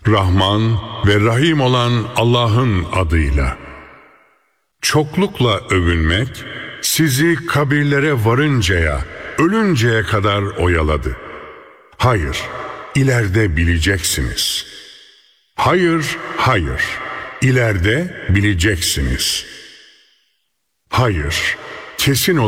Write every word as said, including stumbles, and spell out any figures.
Rahman ve Rahim olan Allah'ın adıyla. Çoklukla övünmek sizi kabirlere varıncaya, ölünceye kadar oyaladı. Hayır, ileride bileceksiniz. Hayır, hayır, ileride bileceksiniz. Hayır, kesin olarak